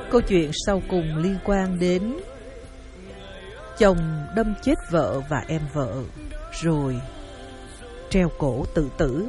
Câu chuyện sau cùng liên quan đến chồng đâm chết vợ và em vợ, rồi treo cổ tự tử.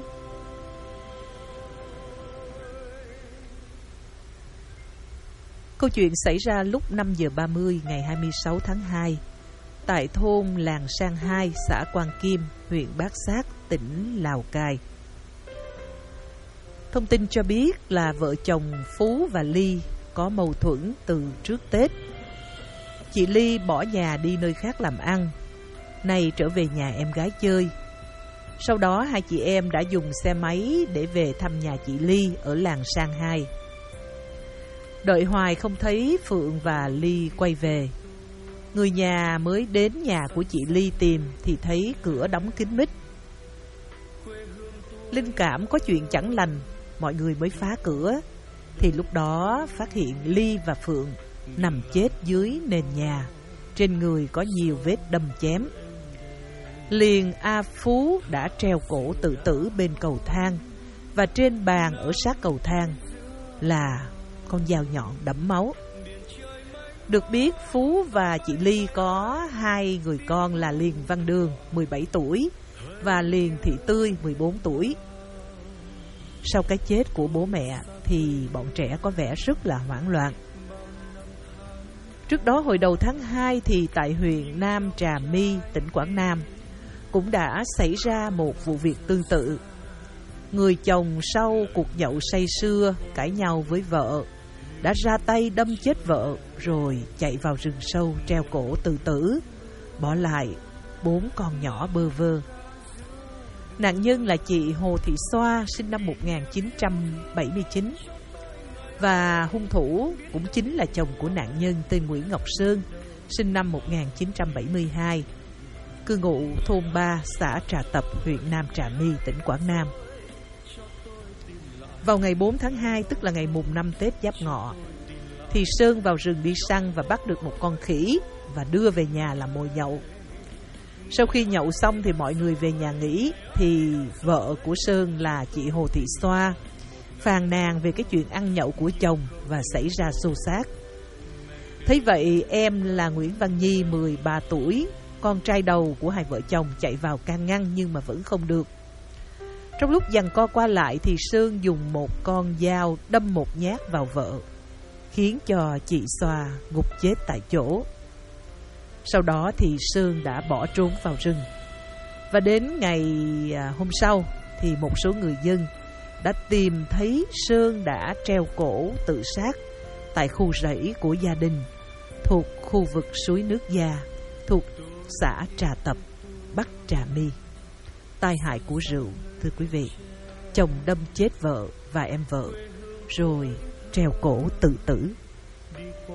Câu chuyện xảy ra lúc 5 giờ 30 ngày 26 tháng 2 tại thôn Làng Sang 2, xã Quang Kim, huyện Bát Sát, tỉnh Lào Cai. Thông tin cho biết là vợ chồng Phú và Ly có mâu thuẫn từ trước Tết. Chị Ly bỏ nhà đi nơi khác làm ăn, nay trở về nhà em gái chơi. Sau đó hai chị em đã dùng xe máy để về thăm nhà chị Ly ở Làng Sang 2. Đợi hoài không thấy Phượng và Ly quay về. Người nhà mới đến nhà của chị Ly tìm thì thấy cửa đóng kín mít. Linh cảm có chuyện chẳng lành, mọi người mới phá cửa. Thì lúc đó phát hiện Ly và Phượng nằm chết dưới nền nhà, trên người có nhiều vết đâm chém. Liền A Phú đã treo cổ tự tử bên cầu thang, và trên bàn ở sát cầu thang là con dao nhọn đẫm máu. Được biết Phú và chị Ly có hai người con là Liền Văn Đường 17 tuổi và Liền Thị Tươi 14 tuổi. Sau cái chết của bố mẹ thì bọn trẻ có vẻ rất là hoảng loạn. Trước đó hồi đầu tháng 2 thì tại huyện Nam Trà My, tỉnh Quảng Nam cũng đã xảy ra một vụ việc tương tự. Người chồng sau cuộc nhậu say sưa cãi nhau với vợ đã ra tay đâm chết vợ rồi chạy vào rừng sâu treo cổ tự tử, bỏ lại 4 con nhỏ bơ vơ. Nạn nhân là chị Hồ Thị Xoa, sinh năm 1979, và hung thủ cũng chính là chồng của nạn nhân tên Nguyễn Ngọc Sơn, sinh năm 1972, cư ngụ thôn 3, xã Trà Tập, huyện Nam Trà My, tỉnh Quảng Nam. Vào ngày 4 tháng 2, tức là ngày mùng 5 Tết Giáp Ngọ, thì Sơn vào rừng đi săn và bắt được một con khỉ và đưa về nhà làm mồi nhậu. Sau khi nhậu xong thì mọi người về nhà nghỉ, thì vợ của Sơn là chị Hồ Thị Xoa phàn nàn về cái chuyện ăn nhậu của chồng và xảy ra xô xát. Thấy vậy, em là Nguyễn Văn Nhi 13 tuổi, con trai đầu của hai vợ chồng, chạy vào can ngăn nhưng mà vẫn không được. Trong lúc giằng co qua lại thì Sơn dùng một con dao đâm một nhát vào vợ, khiến cho chị Xoa gục chết tại chỗ. Sau đó thì Sơn đã bỏ trốn vào rừng. Và đến ngày hôm sau thì một số người dân đã tìm thấy Sơn đã treo cổ tự sát tại khu rẫy của gia đình thuộc khu vực suối nước Gia, thuộc xã Trà Tập, Bắc Trà My. Tai hại của rượu, thưa quý vị, chồng đâm chết vợ và em vợ rồi treo cổ tự tử.